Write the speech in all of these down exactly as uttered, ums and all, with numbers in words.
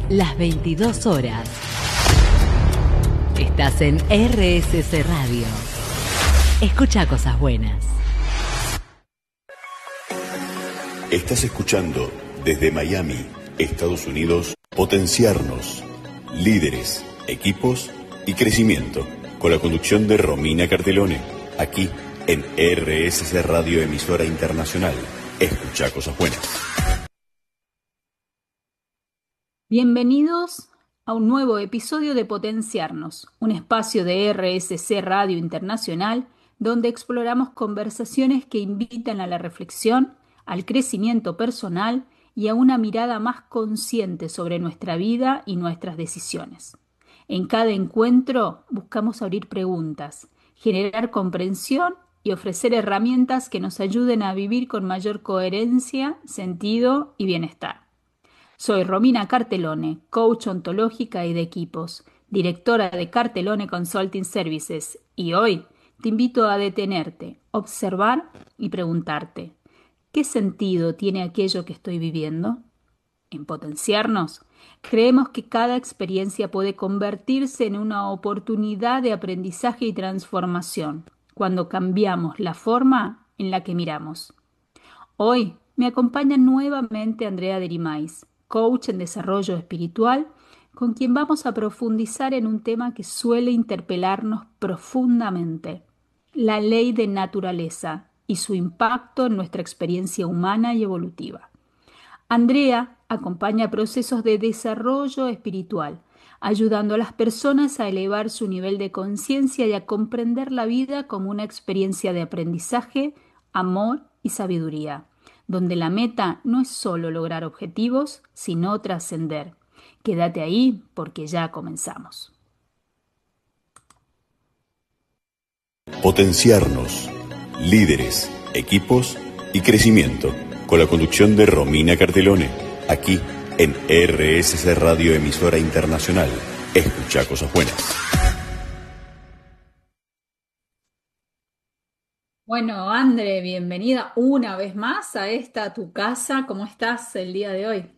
las veintidós horas. Estás en R S C Radio. Escucha cosas buenas. Estás escuchando desde Miami, Estados Unidos, Potenciarnos, líderes, equipos y crecimiento, con la conducción de Romina Cartelone, aquí en R S C Radio, emisora internacional. Escucha cosas buenas. Bienvenidos a un nuevo episodio de Potenciarnos, un espacio de R S C Radio Internacional donde exploramos conversaciones que invitan a la reflexión, al crecimiento personal y a una mirada más consciente sobre nuestra vida y nuestras decisiones. En cada encuentro buscamos abrir preguntas, generar comprensión y ofrecer herramientas que nos ayuden a vivir con mayor coherencia, sentido y bienestar. Soy Romina Cartelone, coach ontológica y de equipos, directora de Cartelone Consulting Services, y hoy te invito a detenerte, observar y preguntarte, ¿qué sentido tiene aquello que estoy viviendo? En Potenciarnos, creemos que cada experiencia puede convertirse en una oportunidad de aprendizaje y transformación cuando cambiamos la forma en la que miramos. Hoy me acompaña nuevamente Andrea Derimais, coach en desarrollo espiritual, con quien vamos a profundizar en un tema que suele interpelarnos profundamente, la ley de naturaleza y su impacto en nuestra experiencia humana y evolutiva. Andrea acompaña procesos de desarrollo espiritual, ayudando a las personas a elevar su nivel de conciencia y a comprender la vida como una experiencia de aprendizaje, amor y sabiduría, donde la meta no es solo lograr objetivos, sino trascender. Quédate ahí porque ya comenzamos. Potenciarnos, líderes, equipos y crecimiento, con la conducción de Romina Cartelone, aquí en R S C Radio, emisora internacional. Escucha cosas buenas. Bueno, André, bienvenida una vez más a esta tu casa. ¿Cómo estás el día de hoy?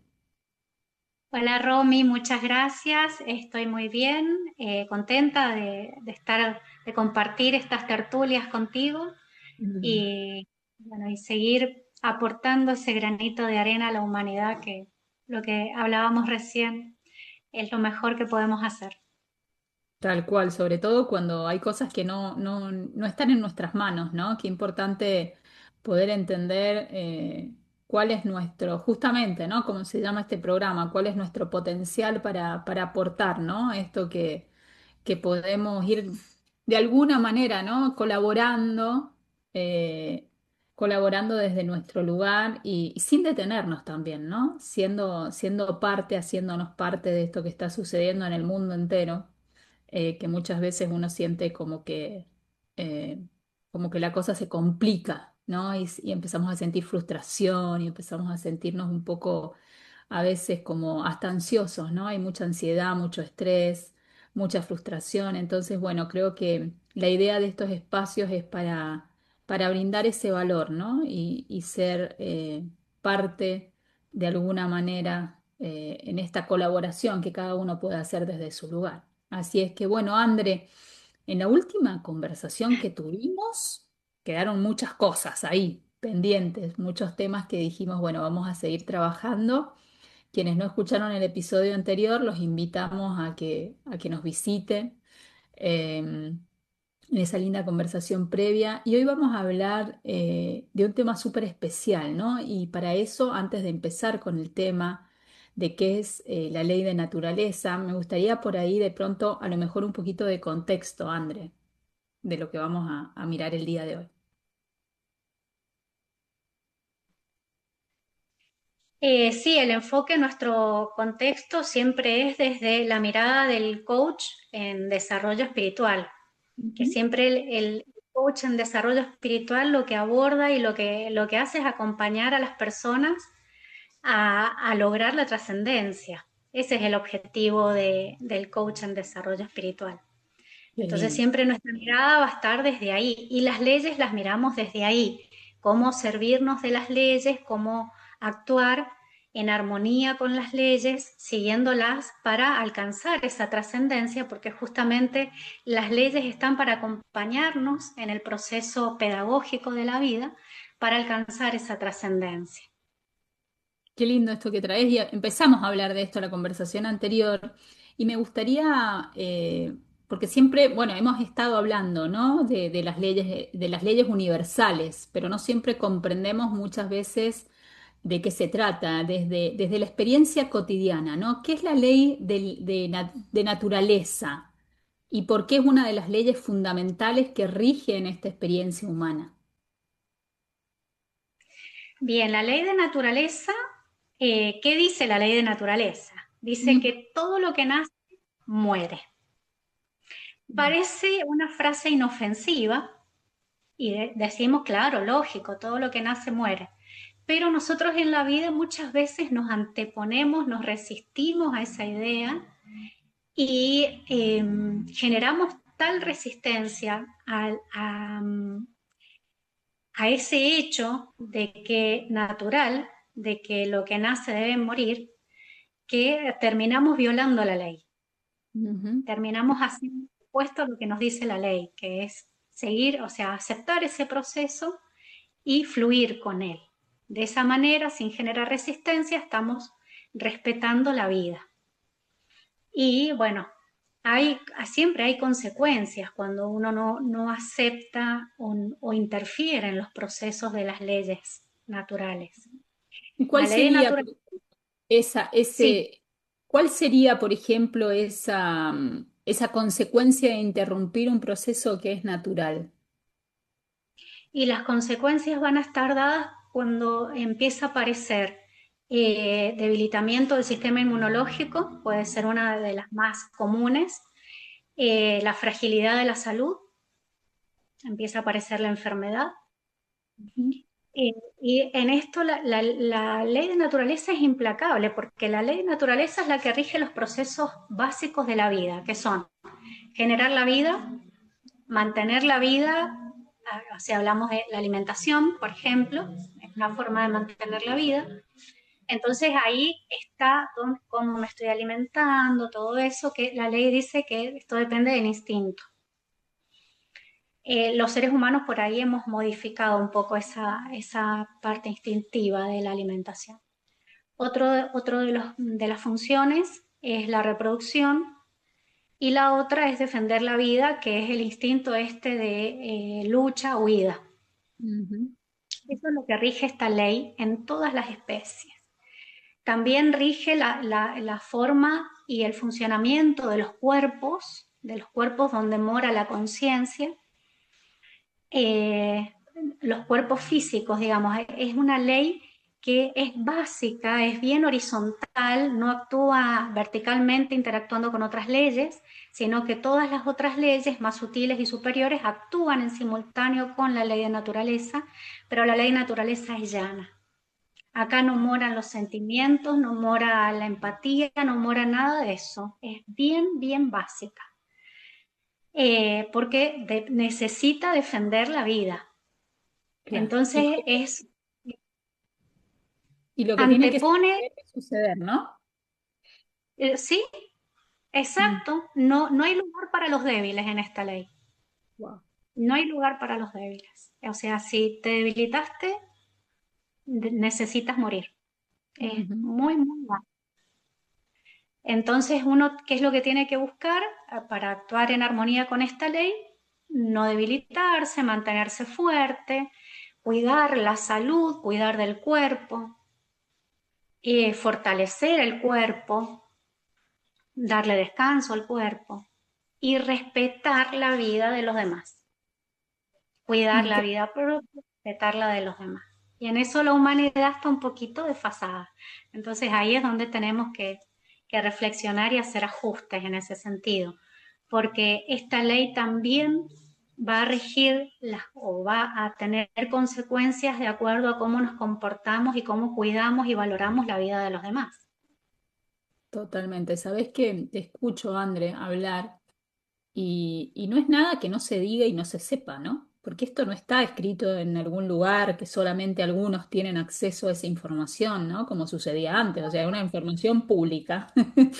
Hola Romy, muchas gracias. Estoy muy bien, eh, contenta de, de estar, de compartir estas tertulias contigo Mm. y, bueno, y seguir aportando ese granito de arena a la humanidad, que lo que hablábamos recién es lo mejor que podemos hacer. Tal cual, sobre todo cuando hay cosas que no, no, no están en nuestras manos, ¿no? Qué importante poder entender eh, cuál es nuestro, justamente, ¿no? Como se llama este programa, cuál es nuestro potencial para, para aportar, ¿no? Esto que, que podemos ir de alguna manera, ¿no? Colaborando, eh, colaborando desde nuestro lugar y, y sin detenernos también, ¿no? Siendo, siendo parte, haciéndonos parte de esto que está sucediendo en el mundo entero, eh, que muchas veces uno siente como que, eh, como que la cosa se complica, ¿no? Y, y empezamos a sentir frustración y empezamos a sentirnos un poco a veces como hasta ansiosos, ¿no? Hay mucha ansiedad, mucho estrés, mucha frustración. Entonces, bueno, creo que la idea de estos espacios es para, para brindar ese valor, ¿no? Y, y ser eh, parte de alguna manera eh, en esta colaboración que cada uno puede hacer desde su lugar. Así es que, bueno, André, en la última conversación que tuvimos, quedaron muchas cosas ahí pendientes, muchos temas que dijimos, bueno, vamos a seguir trabajando. Quienes no escucharon el episodio anterior, los invitamos a que, a que nos visiten eh, en esa linda conversación previa. Y hoy vamos a hablar eh, de un tema súper especial, ¿no? Y para eso, antes de empezar con el tema de qué es eh, la ley de naturaleza, me gustaría por ahí de pronto, a lo mejor un poquito de contexto, André, de lo que vamos a, a mirar el día de hoy. Eh, sí, el enfoque en nuestro contexto siempre es desde la mirada del coach en desarrollo espiritual, que Ujú. siempre el, el coach en desarrollo espiritual lo que aborda y lo que, lo que hace es acompañar a las personas a, a lograr la trascendencia. Ese es el objetivo de, del coach en desarrollo espiritual. Qué Entonces lindo. siempre nuestra mirada va a estar desde ahí y las leyes las miramos desde ahí, cómo servirnos de las leyes, cómo actuar en armonía con las leyes, siguiéndolas para alcanzar esa trascendencia, porque justamente las leyes están para acompañarnos en el proceso pedagógico de la vida para alcanzar esa trascendencia. Qué lindo esto que traes. Y empezamos a hablar de esto en la conversación anterior. Y me gustaría, eh, porque siempre, bueno, hemos estado hablando, ¿no? De, de las leyes, de las leyes universales, pero no siempre comprendemos muchas veces de qué se trata, desde, desde la experiencia cotidiana, ¿no? ¿Qué es la ley del- de, na- de naturaleza? ¿Y por qué es una de las leyes fundamentales que rigen esta experiencia humana? Bien, la ley de naturaleza, eh, ¿qué dice la ley de naturaleza? Dice Mm. que todo lo que nace muere. Parece una frase inofensiva y de- decimos, claro, lógico, todo lo que nace muere. Pero nosotros en la vida muchas veces nos anteponemos, nos resistimos a esa idea y eh, generamos tal resistencia al- a, a ese hecho de que natural, de que lo que nace debe morir, que terminamos violando la ley. Ujú. Terminamos haciendo opuesto a lo que nos dice la ley, que es seguir, o sea, aceptar ese proceso y fluir con él. De esa manera, sin generar resistencia, estamos respetando la vida. Y bueno, hay, siempre hay consecuencias cuando uno no, no acepta o, o interfiere en los procesos de las leyes naturales. ¿Y cuál La ley de sería naturaleza, esa, sí, ese, cuál sería, por ejemplo, esa, mm, esa consecuencia de interrumpir un proceso que es natural? y las consecuencias van a estar dadas cuando empieza a aparecer eh, debilitamiento del sistema inmunológico, puede ser una de las más comunes, eh, la fragilidad de la salud, empieza a aparecer la enfermedad. Ujú. Eh, y en esto la, la- la ley de naturaleza es implacable, porque la ley de naturaleza es la que rige los procesos básicos de la vida, que son generar la vida, mantener la vida, ah, si hablamos de la alimentación, por ejemplo, es una forma de mantener la vida. Entonces ahí está dónde- cómo me estoy alimentando, todo eso, que la ley dice que esto depende del instinto. Eh, los seres humanos por ahí hemos modificado un poco esa, esa parte instintiva de la alimentación. Otro, otro de, los, de las funciones es la reproducción y la otra es defender la vida, que es el instinto este de eh, lucha, huida. Ujú. Eso es lo que rige esta ley en todas las especies. También rige la, la, la forma y el funcionamiento de los cuerpos, de los cuerpos donde mora la conciencia, eh, los cuerpos físicos, digamos, es una ley que es básica, es bien horizontal, no actúa verticalmente interactuando con otras leyes, sino que todas las otras leyes más sutiles y superiores actúan en simultáneo con la ley de naturaleza, pero la ley de naturaleza es llana. Acá no moran los sentimientos, no mora la empatía, no mora nada de eso. Es bien, bien básica. Eh, porque de, necesita defender la vida. Claro. Y, Entonces es, y lo que tiene que antepone, suceder, es suceder, ¿no? eh, sí, Mm. exacto, no, no hay lugar para los débiles en esta ley. Wow. No hay lugar para los débiles. O sea, si te debilitaste, de- necesitas morir. Es Ujú. muy, muy mal. Entonces, uno, ¿qué es lo que tiene que buscar eh, para actuar en armonía con esta ley? No debilitarse, mantenerse fuerte, cuidar la salud, cuidar del cuerpo, eh, fortalecer el cuerpo, darle descanso al cuerpo y respetar la vida de los demás. Cuidar la Incre- vida propia, respetar la de los demás. Y en eso la humanidad está un poquito desfasada. Entonces ahí es donde tenemos que, que reflexionar y hacer ajustes en ese sentido, porque esta ley también va a regir las, o va a tener consecuencias de acuerdo a cómo nos comportamos y cómo cuidamos y valoramos la vida de los demás. Totalmente. Sabes que te escucho, André, hablar y, y no es nada que no se diga y no se sepa, ¿no? porque esto no está escrito en algún lugar que solamente algunos tienen acceso a esa información, ¿no? Como sucedía antes, o sea, es una información pública.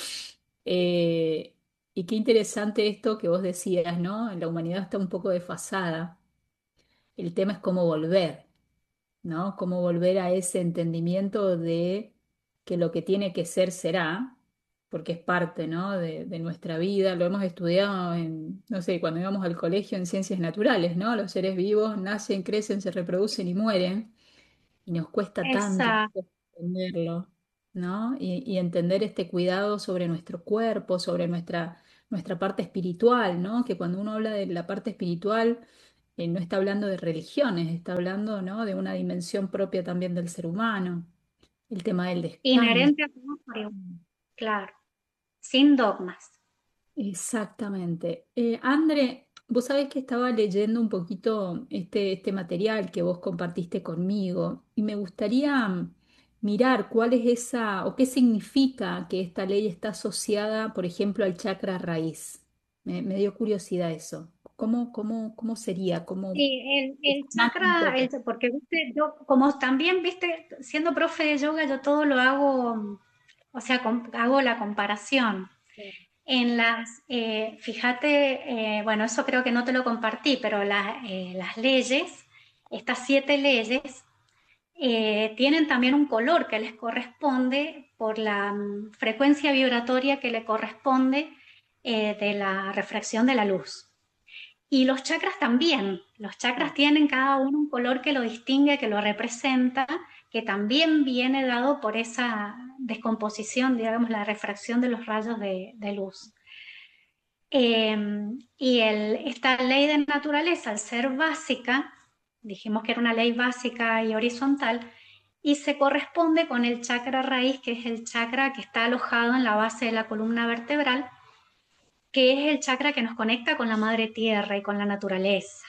Eh, y qué interesante esto que vos decías, ¿no? La humanidad está un poco desfasada. El tema es cómo volver. ¿No? Cómo volver a ese entendimiento de que lo que tiene que ser será, porque es parte, ¿no? de, de nuestra vida. Lo hemos estudiado en, no sé, cuando íbamos al colegio en ciencias naturales, ¿no? Los seres vivos nacen, crecen, se reproducen y mueren, y nos cuesta tanto Esa, entenderlo, ¿no? Y, y entender este cuidado sobre nuestro cuerpo, sobre nuestra, nuestra parte espiritual, ¿no? Que cuando uno habla de la parte espiritual, eh, no está hablando de religiones, está hablando, ¿no? De una dimensión propia también del ser humano, el tema del descanso. inherente a todos por igual, claro, sin dogmas. Exactamente. Eh, André, vos sabés que estaba leyendo un poquito este, este material que vos compartiste conmigo y me gustaría mm, mirar cuál es esa o qué significa que esta ley está asociada, por ejemplo, al chakra raíz. Me, me dio curiosidad eso. ¿Cómo, cómo, cómo sería? ¿Cómo Sí, el, el explicame un chakra, el- poco? porque viste, yo como también, viste, siendo profe de yoga, yo todo lo hago, o sea, com- hago la comparación. En las, eh, fíjate, eh, bueno, eso creo que no te lo compartí, pero la- eh, las leyes, estas siete leyes, eh, tienen también un color que les corresponde por la mm, frecuencia vibratoria que le corresponde eh, de la refracción de la luz. Y los chakras también, los chakras tienen cada uno un color que lo distingue, que lo representa, que también viene dado por esa descomposición, digamos, la refracción de los rayos de, de luz. Eh, y el, esta ley de naturaleza, al ser básica, dijimos que era una ley básica y horizontal, y se corresponde con el chakra raíz, que es el chakra que está alojado en la base de la columna vertebral, que es el chakra que nos conecta con la madre tierra y con la naturaleza.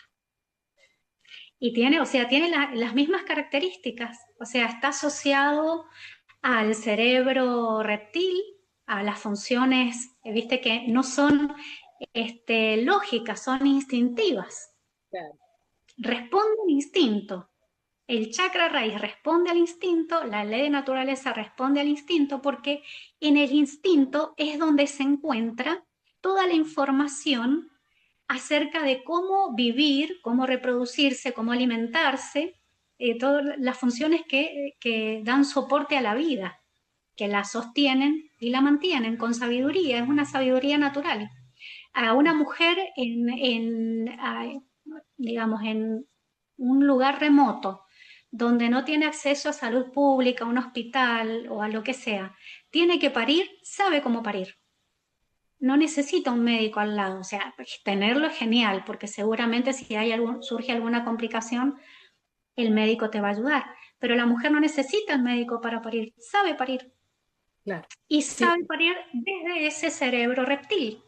Y tiene, o sea, tiene la, las mismas características, o sea, está asociado al cerebro reptil, a las funciones, eh, viste que no son este, lógicas, son instintivas. Claro. Responde al instinto. El chakra raíz responde al instinto, la ley de naturaleza responde al instinto, porque en el instinto es donde se encuentra toda la información acerca de cómo vivir, cómo reproducirse, cómo alimentarse, eh, todas las funciones que, que dan soporte a la vida, que la sostienen y la mantienen con sabiduría, es una sabiduría natural. A una mujer en, en a, digamos, en un lugar remoto, donde no tiene acceso a salud pública, a un hospital o a lo que sea, tiene que parir, sabe cómo parir. No necesita un médico al lado, o sea, tenerlo es genial, porque seguramente si hay algún, surge alguna complicación, el médico te va a ayudar. Pero la mujer no necesita el médico para parir, sabe parir. Claro. Y Sí, sabe parir desde ese cerebro reptil.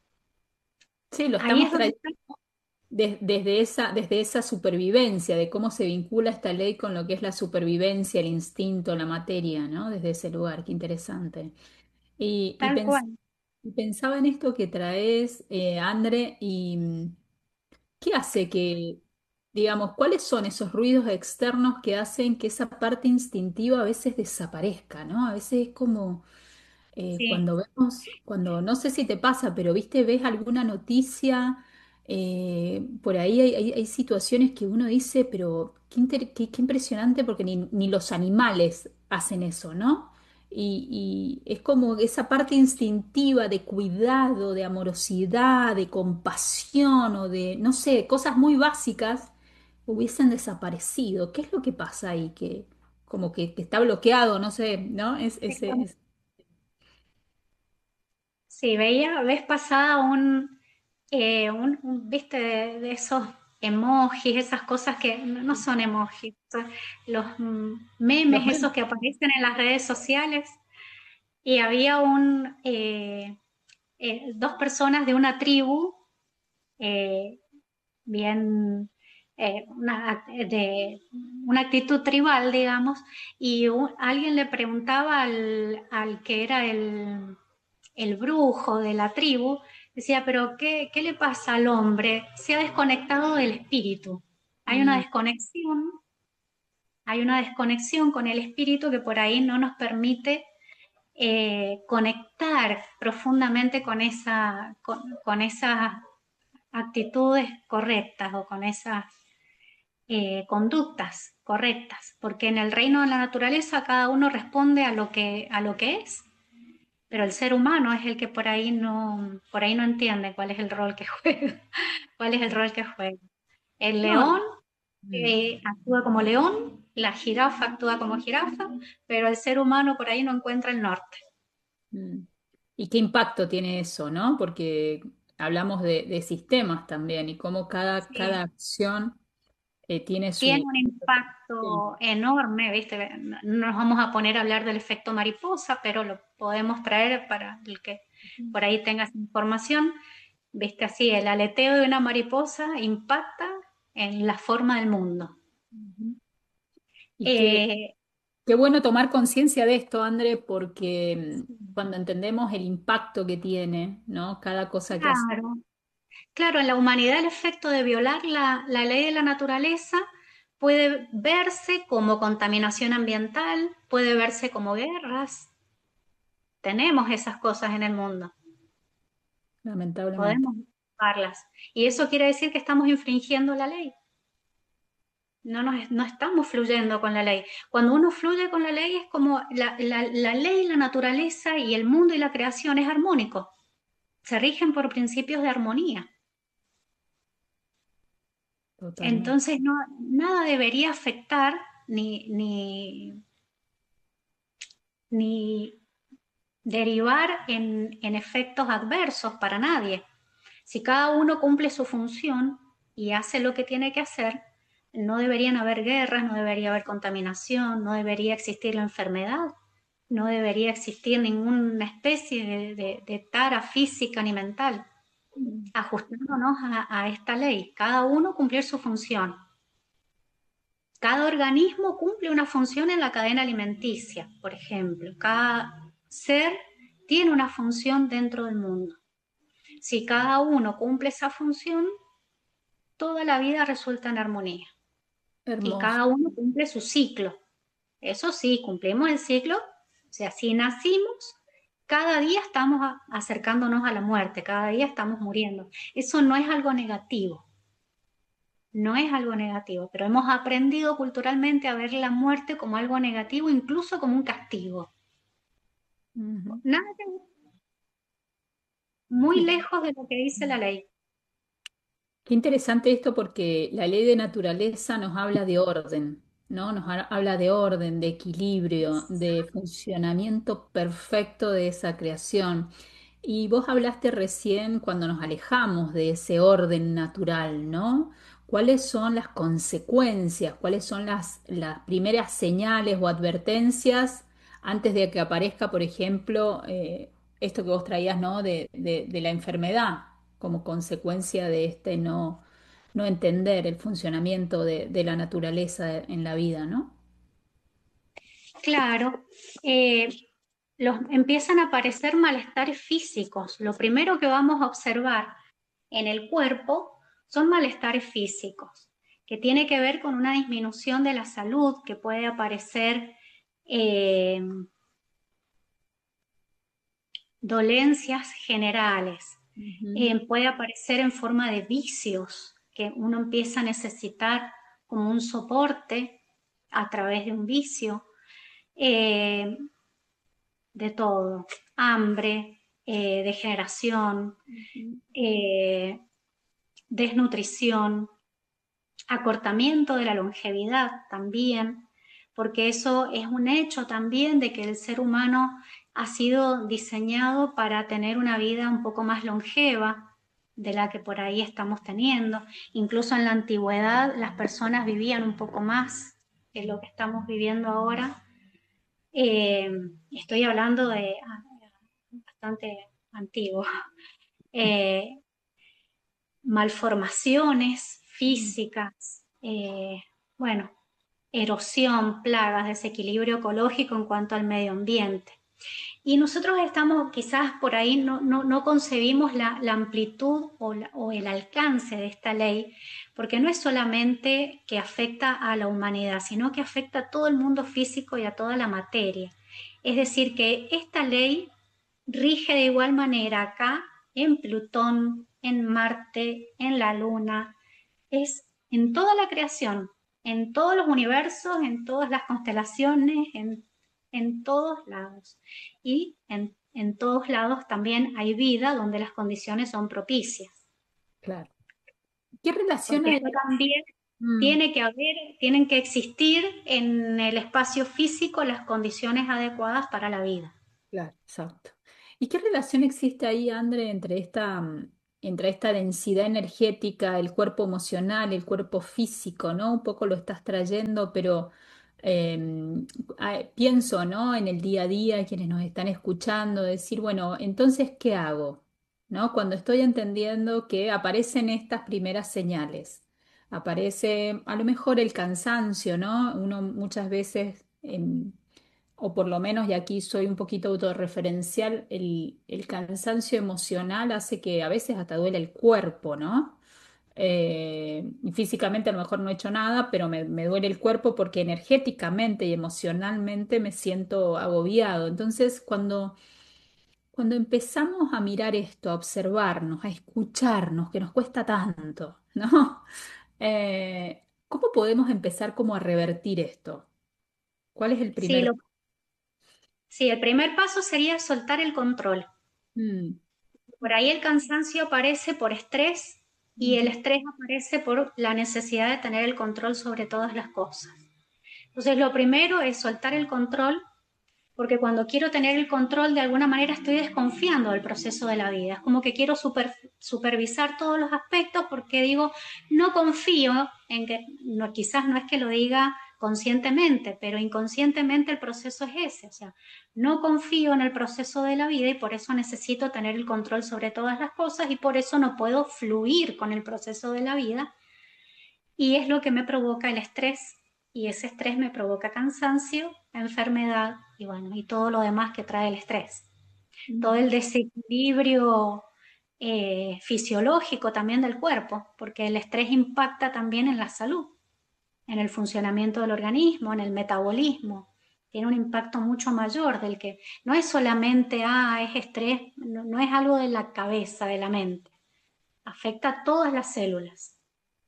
sí, lo Ahí estamos es donde trayendo está. des- desde esa, desde esa supervivencia, de cómo se vincula esta ley con lo que es la supervivencia, el instinto, la materia, ¿no? Desde ese lugar, qué interesante. Y, y Tal pens- cual. y pensaba en esto que traes, eh, André, y mm, qué hace que, digamos, cuáles son esos ruidos externos que hacen que esa parte instintiva a veces desaparezca, ¿no? A veces es como eh, Sí, cuando vemos, cuando no sé si te pasa, pero viste, ves alguna noticia, eh, por ahí hay, hay- hay situaciones que uno dice, pero qué, inter- qué- qué impresionante porque ni, ni los animales hacen eso, ¿no? Y, y es como esa parte instintiva de cuidado, de amorosidad, de compasión o de, no sé, cosas muy básicas hubiesen desaparecido. ¿Qué es lo que pasa ahí? Que como que, que está bloqueado, no sé, ¿no? Es, es ese, como- sí, veía, ves pasada un, eh, un, un- viste, de, de esos emojis, esas cosas que no no son emojis, son los mm, los memes memes. esos que aparecen en las redes sociales. Y había un, eh, eh, dos personas de una tribu, eh, bien, eh, una, de una actitud tribal, digamos, y un- alguien le preguntaba al, al que era el, el brujo de la tribu, decía, pero ¿qué, qué le pasa al hombre? Se ha desconectado del espíritu. Hay una Y desconexión, hay una desconexión con el espíritu que por ahí no nos permite eh, conectar profundamente con esa, con, con esas actitudes correctas o con esas eh, conductas correctas, porque en el reino de la naturaleza cada uno responde a lo que, a lo que es, pero el ser humano es el que por ahí no, por ahí no entiende cuál es el rol que juega, cuál es el rol que juega. El no, león mm, eh, actúa como león, la jirafa actúa como jirafa, pero el ser humano por ahí no encuentra el norte. mm. ¿Y qué impacto tiene eso, no? Porque hablamos de, de sistemas también y cómo cada, cada Sí. acción eh, tiene Tiene su... un impacto enorme, ¿viste? No nos vamos a poner a hablar del efecto mariposa, pero lo podemos traer para el que por ahí tenga esa información. ¿Viste? Así, el aleteo de una mariposa impacta en la forma del mundo. Ujú. Y qué, Eh, qué bueno tomar conciencia de esto, André, porque mm, cuando entendemos el impacto que tiene, ¿no? Cada cosa que hace. claro, claro, en la humanidad el efecto de violar la, la ley de la naturaleza puede verse como contaminación ambiental, puede verse como guerras. Tenemos esas cosas en el mundo. Lamentablemente. Podemos buscarlas. Y eso quiere decir que estamos infringiendo la ley. No, nos, no estamos fluyendo con la ley. Cuando uno fluye con la ley es como la, la, la ley, la naturaleza y el mundo y la creación es armónico. Se rigen por principios de armonía. Totalmente. Entonces no, nada debería afectar ni, ni, ni derivar en, en efectos adversos para nadie. Si cada uno cumple su función y hace lo que tiene que hacer, no deberían haber guerras, no debería haber contaminación, no debería existir la enfermedad, no debería existir ninguna especie de, de- de tara física ni mental, ajustándonos a, a esta ley, cada uno cumplir su función. Cada organismo cumple una función en la cadena alimenticia, por ejemplo. Cada ser tiene una función dentro del mundo. Si cada uno cumple esa función, toda la vida resulta en armonía y Hermoso. cada uno cumple su ciclo. Eso sí, cumplimos el ciclo, o sea, si nacimos, cada día estamos a- acercándonos a la muerte, cada día estamos muriendo. Eso no es algo negativo, no es algo negativo, pero hemos aprendido culturalmente a ver la muerte como algo negativo, incluso como un castigo. Ujú. Nada, muy Sí. lejos de lo que dice la ley. Qué interesante esto porque la ley de naturaleza nos habla de orden, ¿no? Nos ha- habla de orden, de equilibrio, de funcionamiento perfecto de esa creación. Y vos hablaste recién cuando nos alejamos de ese orden natural, ¿no? ¿Cuáles son las consecuencias? ¿Cuáles son las, las primeras señales o advertencias antes de que aparezca, por ejemplo, eh, esto que vos traías, ¿no? De, de- de la enfermedad como consecuencia de este no, no entender el funcionamiento de, de la naturaleza en la vida, ¿no? Claro, eh, los, empiezan a aparecer malestares físicos. Lo primero que vamos a observar en el cuerpo son malestares físicos, que tiene que ver con una disminución de la salud que puede aparecer, eh, dolencias generales, Ujú. eh, puede aparecer en forma de vicios, que uno empieza a necesitar como un soporte a través de un vicio. Eh, de todo, hambre, eh, degeneración, Ujú. eh, desnutrición, acortamiento de la longevidad también, porque eso es un hecho también de que el ser humano ha sido diseñado para tener una vida un poco más longeva de la que por ahí estamos teniendo. Incluso en la antigüedad las personas vivían un poco más que lo que estamos viviendo ahora. Eh, Estoy hablando de ah, bastante antiguo. Eh, Malformaciones físicas, eh, bueno, erosión, plagas, desequilibrio ecológico en cuanto al medio ambiente. Y nosotros estamos, quizás por ahí no, no, no concebimos la, la amplitud o, la, o el alcance de esta ley, porque no es solamente que afecta a la humanidad, sino que afecta a todo el mundo físico y a toda la materia. Es decir, que esta ley rige de igual manera acá, en Plutón, en Marte, en la Luna, es en toda la creación, en todos los universos, en todas las constelaciones, en, en todos lados. Y en, en todos lados también hay vida donde las condiciones son propicias. Claro. ¿Qué relación Porque hay? esto también Mm, tiene que haber, tienen que existir en el espacio físico las condiciones adecuadas para la vida. claro, exacto. ¿Y qué relación existe ahí, André, entre esta, mm, entre esta densidad energética, el cuerpo emocional, el cuerpo físico, ¿no? Un poco lo estás trayendo, pero em, ah, pienso, ¿no? En el día a día, quienes nos están escuchando, decir, bueno, entonces, ¿qué hago? ¿No? Cuando estoy entendiendo que aparecen estas primeras señales. Aparece a lo mejor el cansancio, ¿no? Uno muchas veces, em, o por lo menos, y aquí soy un poquito autorreferencial, el, el cansancio emocional hace que a veces hasta duele el cuerpo, ¿no? Eh, y físicamente a lo mejor no he hecho nada, pero me, me duele el cuerpo porque energéticamente y emocionalmente me siento agobiado. Entonces, cuando, cuando empezamos a mirar esto, a observarnos, a escucharnos, que nos cuesta tanto, ¿no? Eh, ¿cómo podemos empezar como a revertir esto? ¿Cuál es el Sí, primer? lo, sí, el primer paso sería soltar el control. Mm, Por ahí el cansancio aparece por estrés y el ujú. estrés aparece por la necesidad de tener el control sobre todas las cosas. Entonces, lo primero es soltar el control, porque cuando quiero tener el control, de alguna manera estoy desconfiando del proceso de la vida. Es como que quiero super, supervisar todos los aspectos porque digo, no confío en que, no, quizás no es que lo diga conscientemente, pero inconscientemente el proceso es ese. O sea, no confío en el proceso de la vida y por eso necesito tener el control sobre todas las cosas y por eso no puedo fluir con el proceso de la vida y es lo que me provoca el estrés y ese estrés me provoca cansancio, enfermedad y bueno, y todo lo demás que trae el estrés. Todo el desequilibrio eh, fisiológico también del cuerpo, porque el estrés impacta también en la salud, en el funcionamiento del organismo, en el metabolismo. Tiene un impacto mucho mayor del que no es solamente, ah, es estrés, no, no es algo de la cabeza, de la mente. Afecta a todas las células.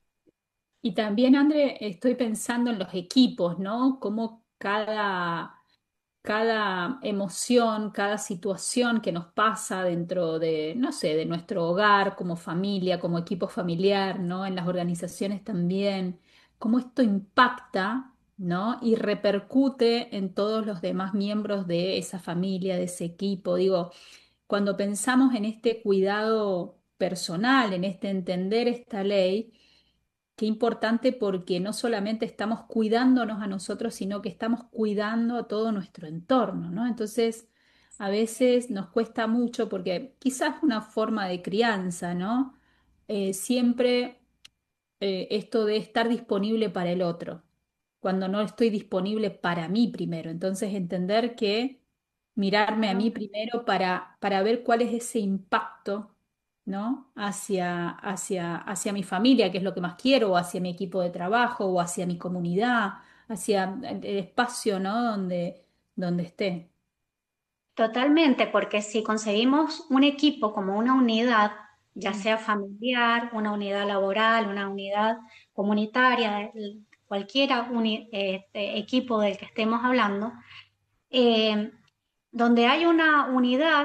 Y también, André, estoy pensando en los equipos, ¿no? Cómo cada, cada emoción, cada situación que nos pasa dentro de, no sé, de nuestro hogar, como familia, como equipo familiar, ¿no? En las organizaciones también, cómo esto impacta, ¿no? Y repercute en todos los demás miembros de esa familia, de ese equipo. Digo, cuando pensamos en este cuidado personal, en este entender esta ley, qué importante porque no solamente estamos cuidándonos a nosotros, sino que estamos cuidando a todo nuestro entorno, ¿no? Entonces, a veces nos cuesta mucho porque quizás una forma de crianza, ¿no? Eh, siempre eh, esto de estar disponible para el otro, cuando no estoy disponible para mí primero. Entonces, entender que mirarme a Claro. mí primero para, para ver cuál es ese impacto, ¿no? Hacia, hacia, hacia mi familia, que es lo que más quiero, o hacia mi equipo de trabajo, o hacia mi comunidad, hacia el el espacio, ¿no? Donde, donde esté. Totalmente, porque si conseguimos un equipo como una unidad, ya Mm. sea familiar, una unidad laboral, una unidad comunitaria, el- cualquiera uni- este, equipo del que estemos hablando, eh, donde hay una unidad,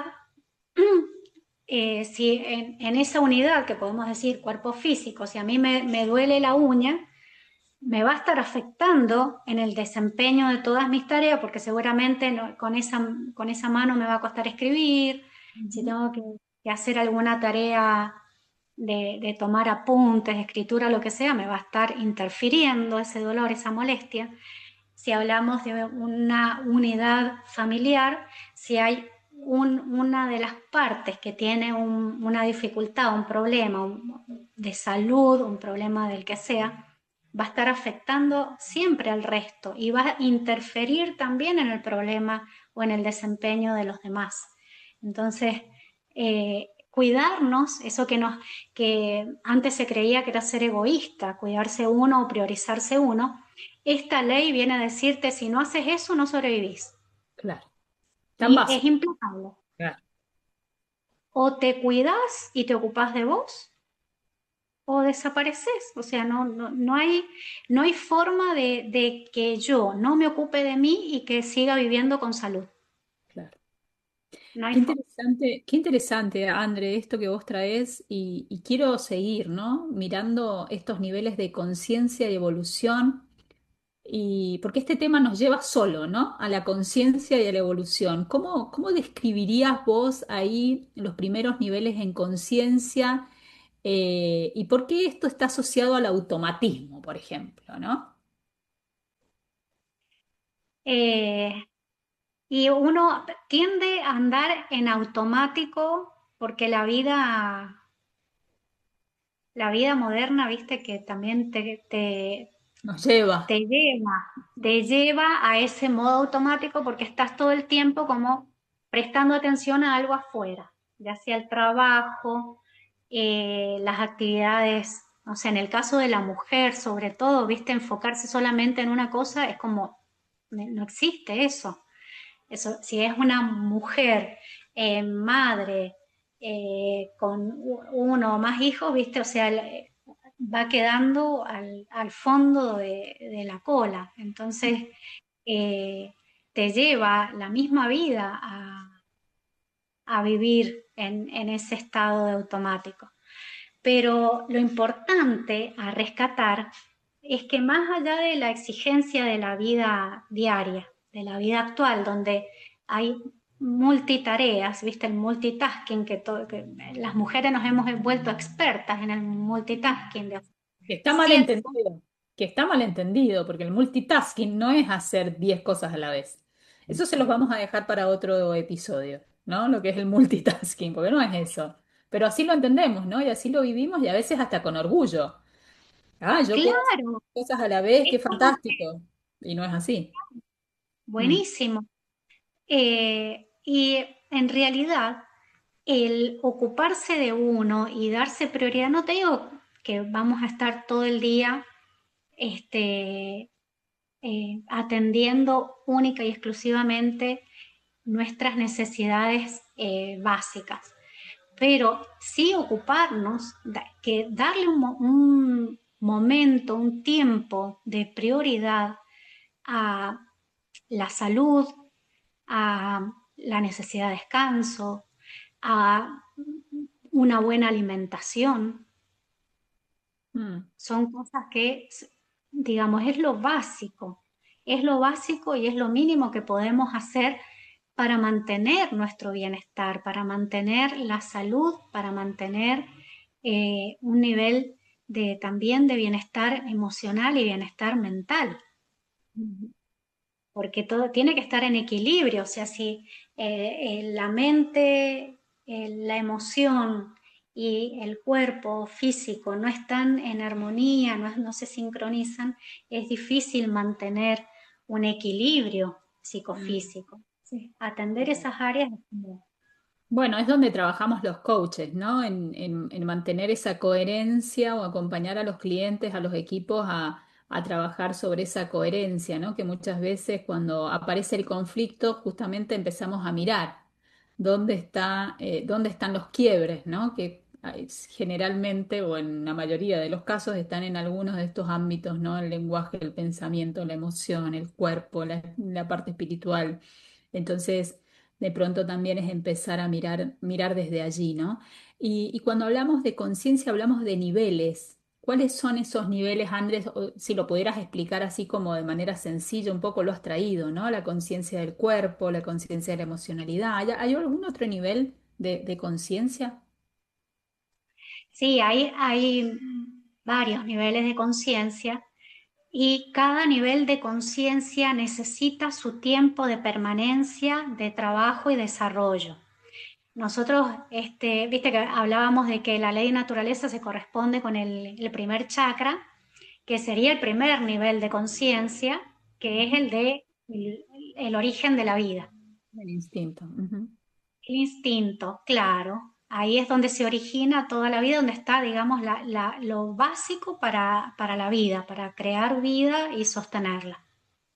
eh, si en, en esa unidad que podemos decir cuerpo físico, si a mí me, me duele la uña, me va a estar afectando en el desempeño de todas mis tareas, porque seguramente no- con esa, con esa mano me va a costar escribir, si Ujú. tengo que, que hacer alguna tarea de, de tomar apuntes, escritura, lo que sea, me va a estar interfiriendo ese dolor, esa molestia. Si hablamos de una unidad familiar, si hay un- una de las partes que tiene un- una dificultad, un problema un- de salud, un problema del que sea, va a estar afectando siempre al resto y va a interferir también en el problema o en el desempeño de los demás. Entonces, eh, cuidarnos, eso que, nos, que antes se creía que era ser egoísta, cuidarse uno o priorizarse uno, esta ley viene a decirte, si no haces eso, no sobrevivís. Claro, tan Y es básico. implacable. Claro. O te cuidás y te ocupás de vos, o desapareces. O sea, no, no, no hay, no hay forma de, de que yo no me ocupe de mí y que siga viviendo con salud. Claro. No hay Qué forma. interesante, qué interesante, André, esto que vos traes y, y quiero seguir, ¿no? Mirando estos niveles de conciencia y evolución y porque este tema nos lleva solo, ¿no? A la conciencia y a la evolución. ¿Cómo, cómo describirías vos ahí los primeros niveles en conciencia eh, y por qué esto está asociado al automatismo, por ejemplo, ¿no? Eh, y uno tiende a andar en automático porque la vida, la vida moderna, viste, que también te, te, Nos lleva. te lleva, te lleva a ese modo automático porque estás todo el tiempo como prestando atención a algo afuera, ya sea el trabajo, eh, las actividades, no sé, en el caso de la mujer sobre todo, viste, enfocarse solamente en una cosa es como, no existe eso. Eso, si es una mujer, eh, madre, eh, con uno o más hijos, viste, o sea, va quedando al, al fondo de, de, la cola. Entonces, eh, te lleva la misma vida a, a vivir en, en, ese estado de automático. Pero lo importante a rescatar es que más allá de la exigencia de la vida diaria, de la vida actual, donde hay multitareas, viste el multitasking, que, todo, que las mujeres nos hemos vuelto expertas en el multitasking, de Que está mal siete. entendido, que está mal entendido, porque el multitasking no es hacer diez cosas a la vez. Eso se los vamos a dejar para otro episodio, ¿no? Lo que es el multitasking, porque no es eso. Pero así lo entendemos, ¿no? Y así lo vivimos y a veces hasta con orgullo. Ah, yo puedo hacer Claro, cosas a la vez, es qué como que fantástico. Y no es así. Mm, buenísimo. Eh, y en realidad, el ocuparse de uno y darse prioridad, no te digo que vamos a estar todo el día este, eh, atendiendo única y exclusivamente nuestras necesidades eh, básicas, pero sí ocuparnos, da- que darle un, mo- un momento, un tiempo de prioridad a la salud, a la necesidad de descanso, a una buena alimentación. mm. Son cosas que, digamos, es lo básico, es lo básico y es lo mínimo que podemos hacer para mantener nuestro bienestar, para mantener la salud, para mantener eh, un nivel de, también de bienestar emocional y bienestar mental, porque todo tiene que estar en equilibrio, o sea, si eh, eh, la mente, eh, la emoción y el cuerpo físico no están en armonía, no, no se sincronizan, es difícil mantener un equilibrio Mm. psicofísico. Sí, atender esas áreas es como Bueno, es donde trabajamos los coaches, ¿no? En, en- en mantener esa coherencia o acompañar a los clientes, a los equipos a, a trabajar sobre esa coherencia, ¿no? Que muchas veces cuando aparece el conflicto, justamente empezamos a mirar dónde está, eh, dónde están los quiebres, ¿no? Que hay- generalmente o en la mayoría de los casos están en algunos de estos ámbitos, ¿no? El lenguaje, el pensamiento, la emoción, el cuerpo, la la parte espiritual. Entonces de pronto también es empezar a mirar, mirar desde allí, ¿no? Y, y cuando hablamos de conciencia, hablamos de niveles. ¿Cuáles son esos niveles, Andrés? O si lo pudieras explicar así como de manera sencilla, un poco lo has traído, ¿no? La conciencia del cuerpo, la conciencia de la emocionalidad. ¿Hay, hay algún otro nivel de, de conciencia? sí, hay, hay varios niveles de conciencia y cada nivel de conciencia necesita su tiempo de permanencia, de trabajo y desarrollo. Nosotros, este, viste que hablábamos de que la ley de naturaleza se corresponde con el, el primer chakra, que sería el primer nivel de conciencia, que es el de el, el origen de la vida. El instinto. Ujú. El instinto, claro. Ahí es donde se origina toda la vida, donde está, digamos, la- la- lo básico para, para la vida, para crear vida y sostenerla.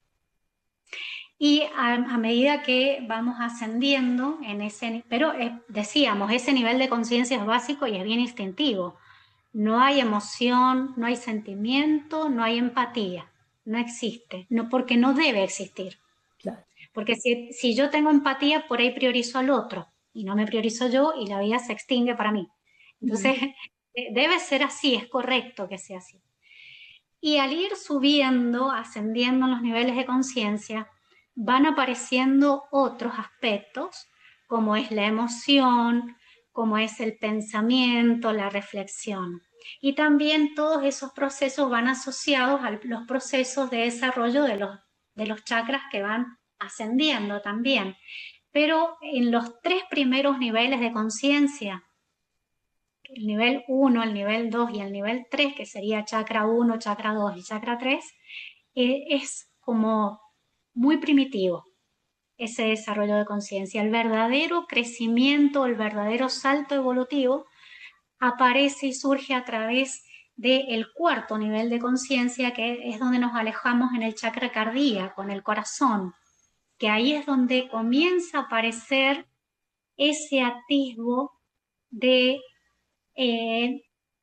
Y a, a medida que vamos ascendiendo en ese, ni- pero eh, decíamos, ese nivel de conciencia es básico y es bien instintivo. No hay emoción, no hay sentimiento, no hay empatía. No existe, no, porque no debe existir. Claro. Porque si, si yo tengo empatía, por ahí priorizo al otro y no me priorizo yo y la vida se extingue para mí. Mm. Entonces, debe ser así, es correcto que sea así. Y al ir subiendo, ascendiendo en los niveles de conciencia, van apareciendo otros aspectos, como es la emoción, como es el pensamiento, la reflexión. Y también todos esos procesos van asociados a los procesos de desarrollo de los, de los chakras que van ascendiendo también. Pero en los tres primeros niveles de conciencia, el nivel uno, el nivel dos y el nivel tres, que sería chakra uno, chakra dos y chakra tres, eh, es como muy primitivo ese desarrollo de conciencia. El verdadero crecimiento, el verdadero salto evolutivo aparece y surge a través del cuarto nivel de conciencia, que es donde nos alejamos en el chakra cardíaco, en el corazón, que ahí es donde comienza a aparecer ese atisbo de eh,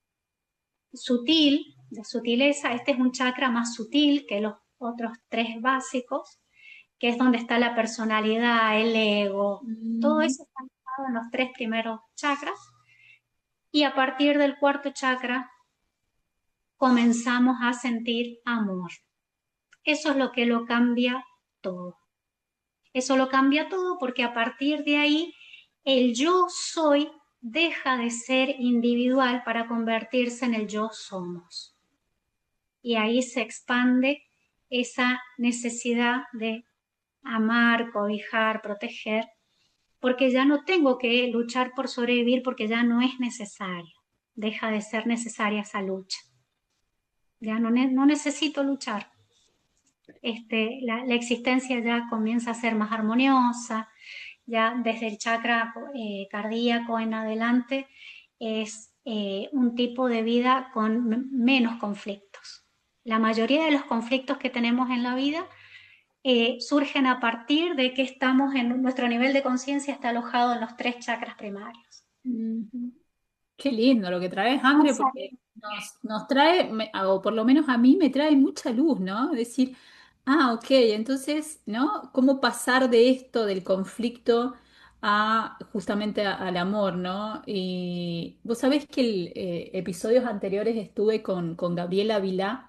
sutil, de sutileza. Este es un chakra más sutil que los otros tres básicos, que es donde está la personalidad, el ego, todo Mm. eso está alojado en los tres primeros chakras. Y a partir del cuarto chakra comenzamos a sentir amor. Eso es lo que lo cambia todo. Eso lo cambia todo porque a partir de ahí el yo soy deja de ser individual para convertirse en el yo somos. Y ahí se expande esa necesidad de amar, cobijar, proteger, porque ya no tengo que luchar por sobrevivir porque ya no es necesario. Deja de ser necesaria esa lucha. Ya no, ne no necesito luchar. Este, la, la, existencia ya comienza a ser más armoniosa, ya desde el chakra eh, cardíaco en adelante es eh, un tipo de vida con menos conflictos. La mayoría de los conflictos que tenemos en la vida eh, surgen a partir de que estamos en nuestro nivel de conciencia está alojado en los tres chakras primarios. Ujú. Qué lindo lo que traes, No André, porque salimos. nos, nos trae, me- o por lo menos a mí me trae mucha luz, ¿no? Decir, ah, ok, entonces, ¿no? ¿Cómo pasar de esto, del conflicto, a justamente a- al amor, ¿no? Y vos sabés que el, eh, episodios anteriores estuve con, con Gabriela Vilá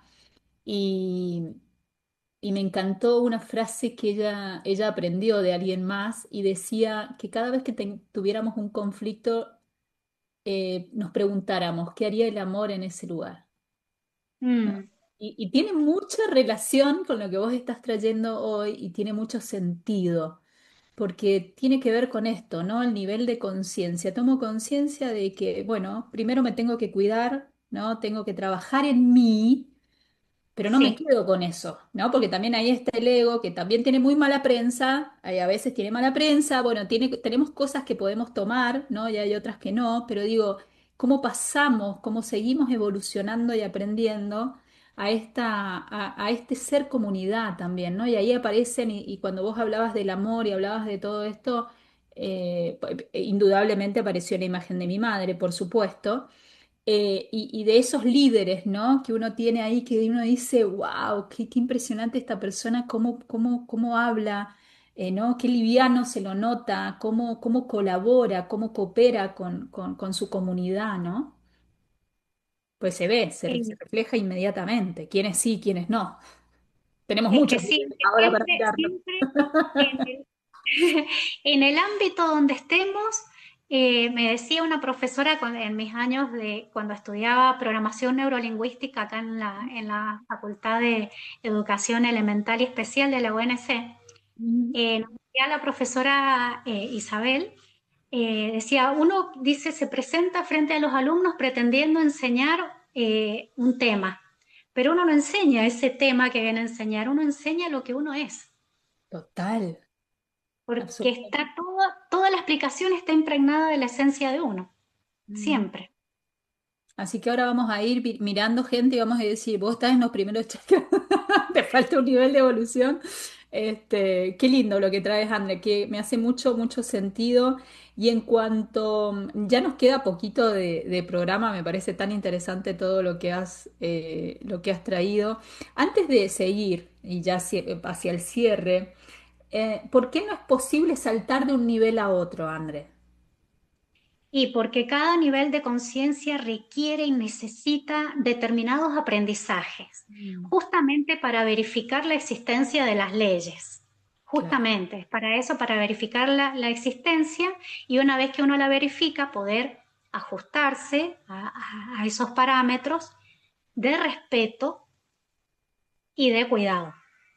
y, y me encantó una frase que ella, ella aprendió de alguien más y decía que cada vez que ten- tuviéramos un conflicto, eh, nos preguntáramos qué haría el amor en ese lugar, ¿no? Mm, Y, y tiene mucha relación con lo que vos estás trayendo hoy y tiene mucho sentido, porque tiene que ver con esto, ¿no? El nivel de conciencia. Tomo conciencia de que, bueno, primero me tengo que cuidar, ¿no? Tengo que trabajar en mí, pero no me sí, quedo con eso, ¿no? Porque también ahí está el ego, que también tiene muy mala prensa, ahí a veces tiene mala prensa, bueno, tiene, tenemos cosas que podemos tomar, ¿no? Y hay otras que no, pero digo, ¿cómo pasamos, cómo seguimos evolucionando y aprendiendo a esta, a, a este ser comunidad también, ¿no? Y ahí aparecen, y, y cuando vos hablabas del amor y hablabas de todo esto, eh, indudablemente apareció la imagen de mi madre, por supuesto, eh, y, y de esos líderes, ¿no? Que uno tiene ahí, que uno dice, wow, qué, qué impresionante esta persona, cómo, cómo, cómo habla, eh, ¿no? Qué liviano se lo nota, cómo, cómo colabora, cómo coopera con, con, con su comunidad, ¿no? Pues se ve, se, re- se sí. refleja inmediatamente, quiénes sí, quiénes no. Tenemos Es que muchos sí, líderes que ahora para siempre, mirarlo. siempre en el, en el ámbito donde estemos, eh, me decía una profesora cuando- en mis años de cuando estudiaba programación neurolingüística acá en la, en la Facultad de Educación Elemental y Especial de la U N C, Mm. eh, nos decía la profesora eh, Isabel, eh, decía, uno dice, se presenta frente a los alumnos pretendiendo enseñar eh, un tema, pero uno no enseña ese tema que viene a enseñar, uno enseña lo que uno es. Total, porque absolutamente. está toda, toda la explicación está impregnada de la esencia de uno, Mm. siempre. Así que ahora vamos a ir vi- mirando gente y vamos a decir, vos estás en los primeros chakras, te falta un nivel de evolución. Este, qué lindo lo que traes, André, que me hace mucho, mucho sentido. Y en cuanto, mm, ya nos queda poquito de, de programa, me parece tan interesante todo lo que has, eh, lo que has traído. Antes de seguir, y ya hacia hacia el cierre, eh, ¿por qué no es posible saltar de un nivel a otro, André? Y porque cada nivel de conciencia requiere y necesita determinados aprendizajes, Mm, justamente para verificar la existencia de las leyes. claro. Justamente, para eso, para verificar la, la existencia y una vez que uno la verifica, poder ajustarse a, a- a esos parámetros de respeto y de cuidado.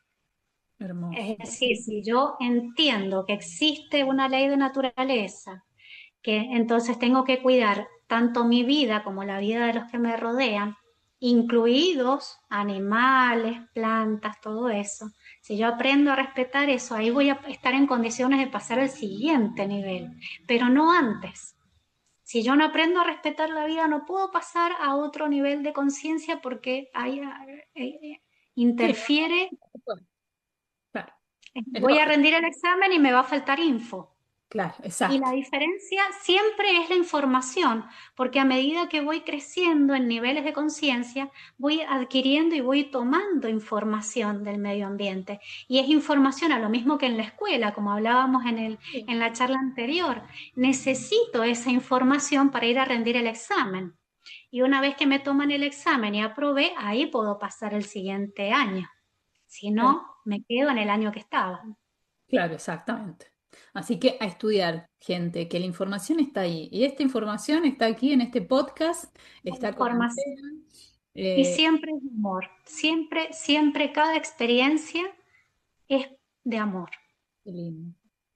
Es Hermoso. decir, si yo entiendo que existe una ley de naturaleza, que entonces tengo que cuidar tanto mi vida como la vida de los que me rodean, incluidos animales, plantas, todo eso. Si yo aprendo a respetar eso, ahí voy a estar en condiciones de pasar al siguiente nivel, pero no antes. Si yo no aprendo a respetar la vida, no puedo pasar a otro nivel de conciencia porque ahí eh, eh, Sí, no, interfiere. no, bueno, claro, es Voy a lógico. rendir el examen y me va a faltar info. Claro, Y la exacto. diferencia siempre es la información, porque a medida que voy creciendo en niveles de conciencia, voy adquiriendo y voy tomando información del medio ambiente. Y es información a lo mismo que en la escuela, como hablábamos en el, Sí. en la charla anterior. Necesito esa información para ir a rendir el examen. Y una vez que me toman el examen y aprobé, ahí puedo pasar el siguiente año. Si Claro, no, me quedo en el año que estaba. claro, exactamente. Así que a estudiar, gente, que la información está ahí. Y esta información está aquí en este podcast, La está con información. Andrea. Y Eh, siempre es de amor, siempre, siempre cada experiencia es de amor. qué lindo.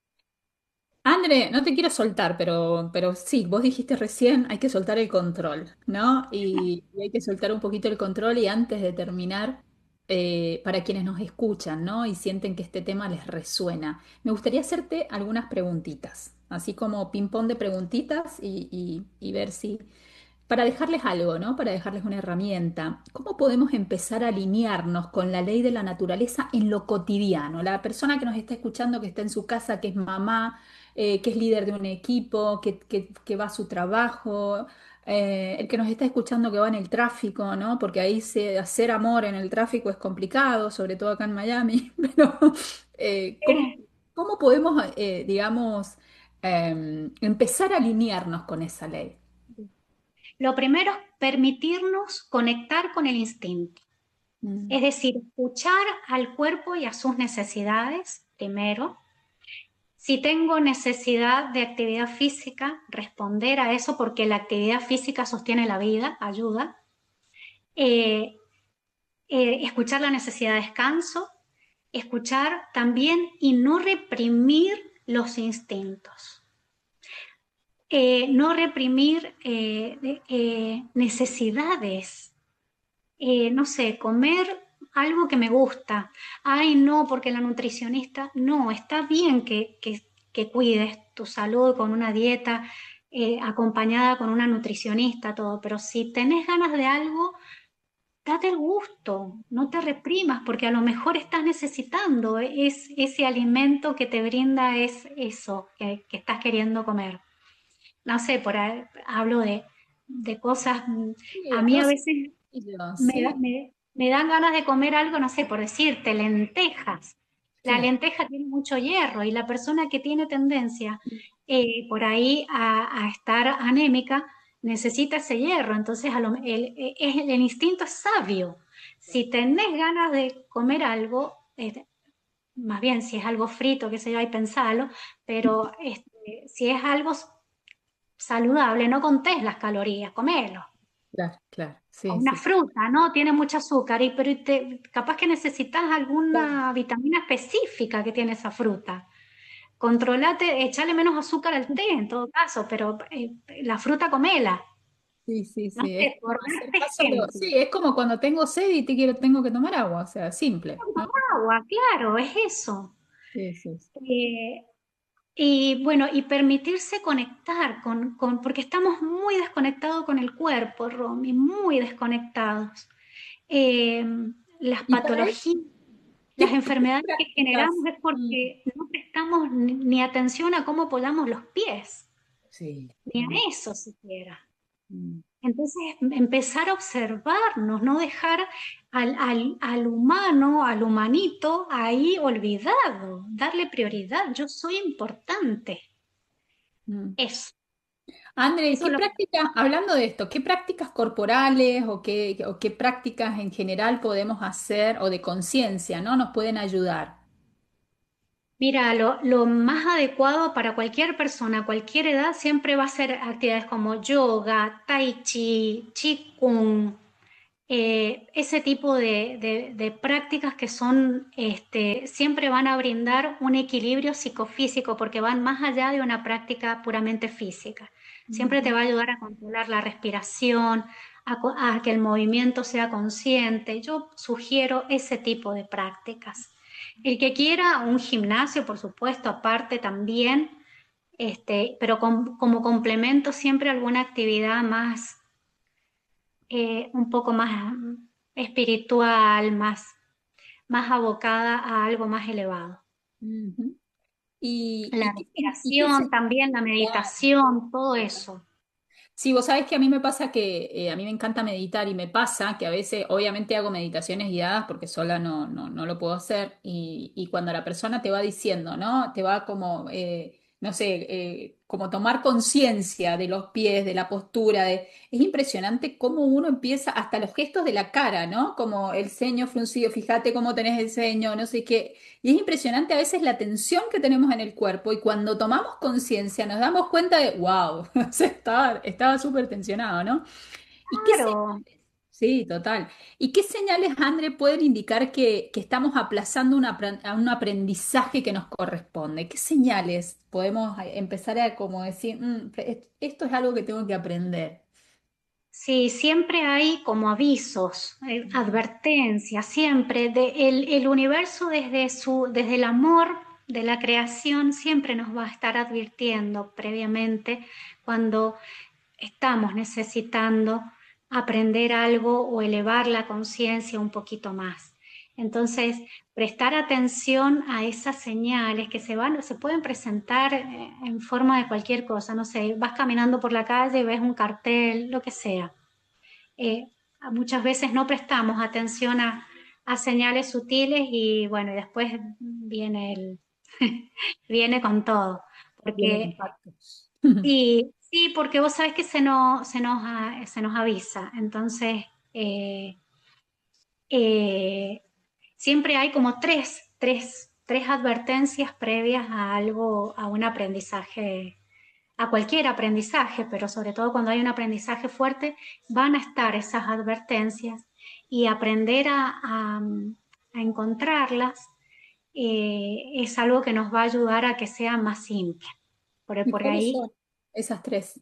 André, no te quiero soltar, pero, pero sí, vos dijiste recién, hay que soltar el control, ¿no? Y, y hay que soltar un poquito el control y antes de terminar, eh, para quienes nos escuchan, ¿no? Y sienten que este tema les resuena, me gustaría hacerte algunas preguntitas, así como ping-pong de preguntitas y, y y ver si, para dejarles algo, ¿no? Para dejarles una herramienta. ¿Cómo podemos empezar a alinearnos con la ley de la naturaleza en lo cotidiano? La persona que nos está escuchando, que está en su casa, que es mamá, eh, que es líder de un equipo, que, que- que va a su trabajo, eh, el que nos está escuchando que va en el tráfico, ¿no? Porque ahí se, hacer amor en el tráfico es complicado, sobre todo acá en Miami, pero eh, ¿cómo, cómo podemos, eh, digamos, em, empezar a alinearnos con esa ley? Lo primero es permitirnos conectar con el instinto, Mm. es decir, escuchar al cuerpo y a sus necesidades primero. Si tengo necesidad de actividad física, responder a eso porque la actividad física sostiene la vida, ayuda. Eh, eh, escuchar la necesidad de descanso, escuchar también y no reprimir los instintos. Eh, no reprimir eh, eh, necesidades, eh, no sé, comer algo que me gusta. Ay, no, porque la nutricionista, no, está bien que, que, que cuides tu salud con una dieta eh, acompañada con una nutricionista, todo, pero si tenés ganas de algo, date el gusto, no te reprimas, porque a lo mejor estás necesitando es, ese alimento que te brinda es eso que, que estás queriendo comer. No sé, por ahí hablo de, de cosas, mm, Sí, a mí algo a veces sencillo, me, da- sí, me, me dan ganas de comer algo, no sé, por decirte, lentejas. La claro. lenteja tiene mucho hierro y la persona que tiene tendencia eh, por ahí a, a estar anémica necesita ese hierro. Entonces a lo- el, el- el instinto es sabio. Si tenés ganas de comer algo, eh, más bien si es algo frito, qué sé yo, hay pensarlo, pero este, si es algo saludable, no contés las calorías, comelo. Claro, claro, O sí, una sí. fruta, ¿no? Tiene mucho azúcar, y, pero te- capaz que necesitas Claro, alguna vitamina específica que tiene esa fruta. Controlate, echarle menos azúcar al té en todo caso, pero eh, la fruta comela. sí, sí, No sí. Es sé, como por hacer darte caso a lo- ejemplo. sí, es como cuando tengo sed y te quiero, tengo que tomar agua, o sea, simple, ¿no? Agua, claro, es eso. Sí, sí, sí. Eh, Y bueno, y permitirse conectar con, con, porque estamos muy desconectados con el cuerpo, Romy, muy desconectados. Eh, las Y para eso, patologías, las ¿qué, qué enfermedades que generamos prácticas? es Mm, porque no prestamos ni, ni atención a cómo apoyamos los pies, sí. ni a Mm, eso siquiera. mm, Entonces, empezar a observarnos, no dejar al, al, al humano, al humanito ahí olvidado, darle prioridad. Yo soy importante. mm. Eso, André, eso ¿qué es lo que... prácticas, hablando de esto, qué prácticas corporales o qué, o qué prácticas en general podemos hacer o de conciencia, ¿no? Nos pueden ayudar? Mira, lo, lo más adecuado para cualquier persona, a cualquier edad, siempre va a ser actividades como yoga, tai chi, qigong, eh, ese tipo de, de- de prácticas que son, este, siempre van a brindar un equilibrio psicofísico porque van más allá de una práctica puramente física. Siempre te Ujú. va a ayudar a controlar la respiración, a, co- a que el movimiento sea consciente. Yo sugiero ese tipo de prácticas. El que quiera un gimnasio, por supuesto, aparte también, este, pero com- como complemento siempre alguna actividad más eh, un poco más espiritual, más, más abocada a algo más elevado. Ujú. ¿Y, La y qué, y qué respiración se- también, la claro. meditación, todo eso. Sí, vos sabés que a mí me pasa que eh, a mí me encanta meditar y me pasa que a veces, obviamente hago meditaciones guiadas porque sola no, no, no lo puedo hacer y, y cuando la persona te va diciendo, ¿no? Te va como, eh, no sé, eh, como tomar conciencia de los pies, de la postura, de... es impresionante cómo uno empieza, hasta los gestos de la cara, ¿no? Como el ceño fruncido, fíjate cómo tenés el ceño, no sé qué. Y es impresionante a veces la tensión que tenemos en el cuerpo y cuando tomamos conciencia nos damos cuenta de, wow, o sea, estaba, estaba súper tensionado, ¿no? ¿Y qué señales? Claro, Sí, total. ¿Y qué señales, André, pueden indicar que, que estamos aplazando un, apren- a un aprendizaje que nos corresponde? ¿Qué señales podemos eh, empezar a como decir, "Mm, e- esto es algo que tengo que aprender"? sí, siempre hay como avisos, eh, advertencias, siempre. De, el, el universo desde, su, desde el amor de la creación siempre nos va a estar advirtiendo previamente cuando estamos necesitando aprender algo o elevar la conciencia un poquito más. Entonces, prestar atención a esas señales que se van, se pueden presentar eh, en forma de cualquier cosa, no sé, vas caminando por la calle y ves un cartel, lo que sea. Eh, Muchas veces no prestamos atención a, a señales sutiles y bueno, y después viene el, viene con todo, Viene el porque impacto. sí, sí, porque vos sabés que se nos, se nos, a- se nos avisa. Entonces, eh, eh, siempre hay como tres, tres, tres advertencias previas a algo, a un aprendizaje, a cualquier aprendizaje, pero sobre todo cuando hay un aprendizaje fuerte, van a estar esas advertencias y aprender a, a- a encontrarlas eh, es algo que nos va a ayudar a que sea más simple. Por, ¿Y por cuáles ahí. son esas tres?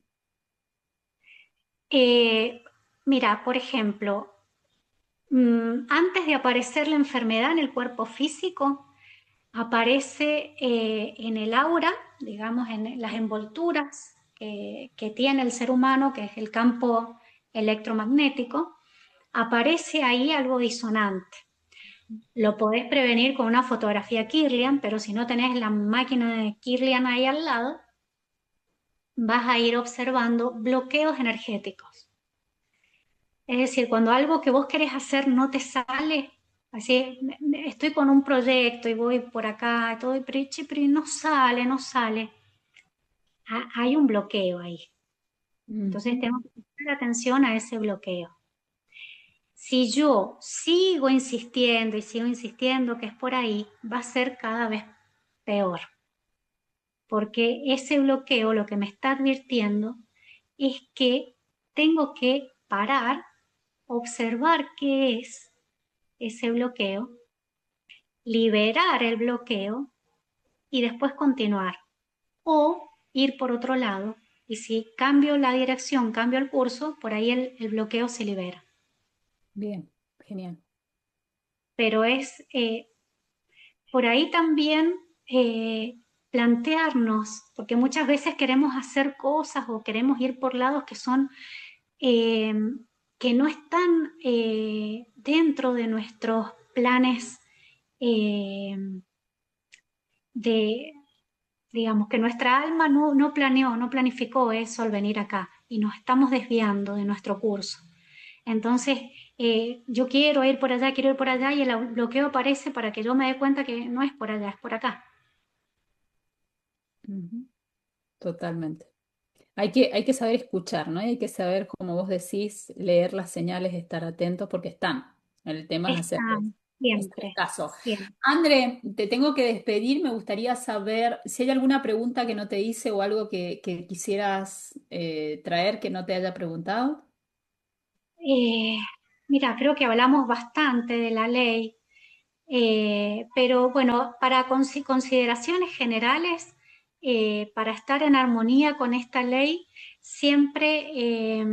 Eh, Mira, por ejemplo, mm, antes de aparecer la enfermedad en el cuerpo físico, aparece eh, en el aura, digamos, en las envolturas que, que tiene el ser humano, que es el campo electromagnético, aparece ahí algo disonante. Lo podés prevenir con una fotografía Kirlian, pero si no tenés la máquina de Kirlian ahí al lado, vas a ir observando bloqueos energéticos. Es decir, cuando algo que vos querés hacer no te sale, así, me- me- estoy con un proyecto y voy por acá y todo, y pero, che, pero no sale, no sale. Ha- hay un bloqueo ahí. Entonces Ujú. tenemos que prestar atención a ese bloqueo. Si yo sigo insistiendo y sigo insistiendo que es por ahí, va a ser cada vez peor, porque ese bloqueo lo que me está advirtiendo es que tengo que parar, observar qué es ese bloqueo, liberar el bloqueo y después continuar. O ir por otro lado y si cambio la dirección, cambio el curso, por ahí el, el bloqueo se libera. Bien, genial. Pero es eh, por ahí también, eh, plantearnos, porque muchas veces queremos hacer cosas o queremos ir por lados que son, eh, que no están eh, dentro de nuestros planes eh, de, digamos, que nuestra alma no, no planeó, no planificó eso al venir acá y nos estamos desviando de nuestro curso. Entonces, eh, yo quiero ir por allá, quiero ir por allá y el bloqueo aparece para que yo me dé cuenta que no es por allá, es por acá. Ujú. Totalmente. Hay que, hay que saber escuchar, ¿no? Y hay que saber, como vos decís, leer las señales, estar atentos porque están. El tema es hacerles, Están hacerles siempre, caso. siempre. André, te tengo que despedir. Me gustaría saber si hay alguna pregunta que no te hice o algo que, que quisieras eh, traer que no te haya preguntado. Eh, Mira, creo que hablamos bastante de la ley, eh, pero bueno, para consi- consideraciones generales, eh, para estar en armonía con esta ley, siempre eh,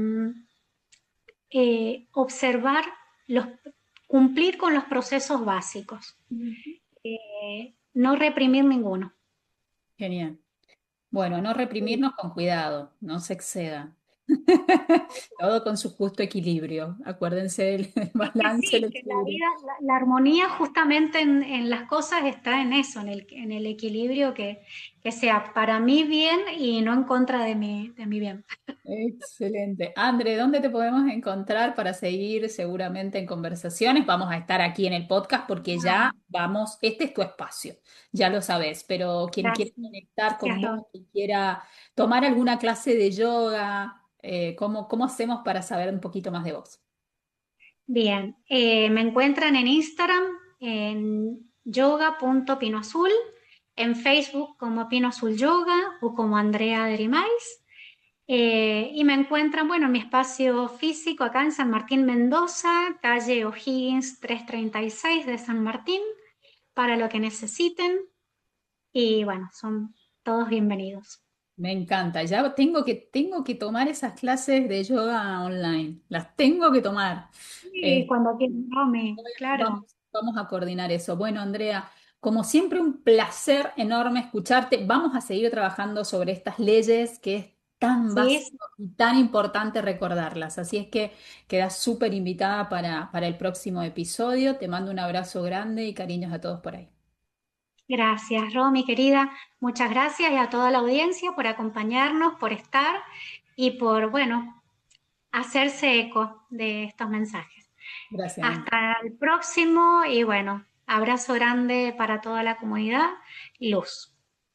eh, observar los, cumplir con los procesos básicos, Ujú. eh, no reprimir ninguno. Genial. Bueno, no Sí, reprimirnos con cuidado, no se exceda. Todo con su justo equilibrio. Acuérdense del del es que balance, el sí, que la equilibrio. vida, la, la armonía justamente en, en las cosas está en eso, en el, en el equilibrio que, que sea para mi bien y no en contra de mi, de mi bien. Excelente. André, ¿dónde te podemos encontrar para seguir seguramente en conversaciones? Vamos a estar aquí en el podcast porque Ah, ya vamos, este es tu espacio, ya lo sabes, pero quien quiera gracias, conectar con gracias, vos, Ro. quien quiera tomar alguna clase de yoga, eh, ¿cómo, cómo hacemos para saber un poquito más de vos? Bien, eh, me encuentran en Instagram en yoga.pinoazul, en Facebook como Pino Azul Yoga o como Andrea Derimais. Eh, y me encuentran, bueno, en mi espacio físico acá en San Martín Mendoza, calle O'Higgins trescientos treinta y seis de San Martín, para lo que necesiten. Y bueno, son todos bienvenidos. Me encanta. Ya tengo que, tengo que tomar esas clases de yoga online. Las tengo que tomar. Sí, Eh, cuando quieran, Romy, claro. vamos, vamos a coordinar eso. Bueno, Andrea, como siempre, un placer enorme escucharte. Vamos a seguir trabajando sobre estas leyes que es tan Sí, básico y tan importante recordarlas. Así es que quedas súper invitada para, para el próximo episodio. Te mando un abrazo grande y cariños a todos por ahí. gracias, Romy, querida. Muchas gracias y a toda la audiencia por acompañarnos, por estar y por, bueno, hacerse eco de estos mensajes. Gracias, Andrea. Hasta el próximo y bueno, abrazo grande para toda la comunidad. Luz.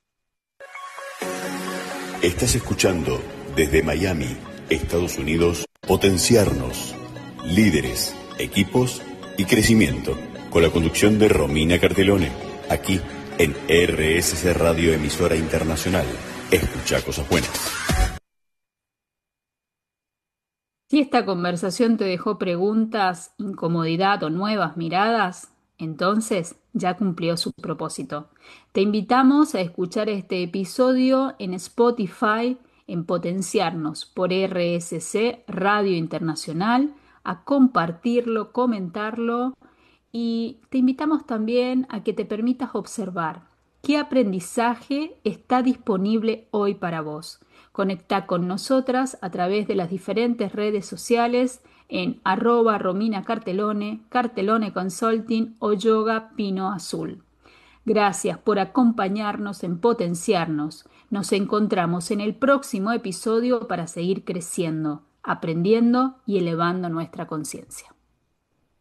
Estás escuchando desde Miami, Estados Unidos, Potenciarnos, líderes, equipos y crecimiento, con la conducción de Romina Cartelone, aquí en R S C Radio Emisora Internacional. Escucha cosas buenas. Si esta conversación te dejó preguntas, incomodidad o nuevas miradas, entonces ya cumplió su propósito. Te invitamos a escuchar este episodio en Spotify, en Potenciarnos por R S C Radio Internacional, a compartirlo, comentarlo y te invitamos también a que te permitas observar qué aprendizaje está disponible hoy para vos. Conecta con nosotras a través de las diferentes redes sociales en arroba Romina Cartelone, Cartelone Consulting o Yoga Pino Azul. Gracias por acompañarnos en Potenciarnos. Nos encontramos en el próximo episodio para seguir creciendo, aprendiendo y elevando nuestra conciencia.